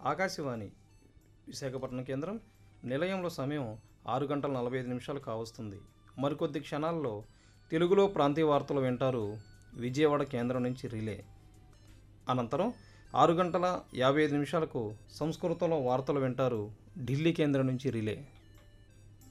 ఆకాశవాణి విశాఖపట్నం కేంద్రం నిలయంలో సమయం 6:45 కావస్తుంది. మరికొద్ది క్షణాల్లో తెలుగులో ప్రాంతీయ వార్తలు వింటారు విజయవాడ కేంద్రం నుంచి రిలే. అనంతరం 6:55 సంస్కృతంలో వార్తలు వింటారు ఢిల్లీ కేంద్రం నుంచి రిలే.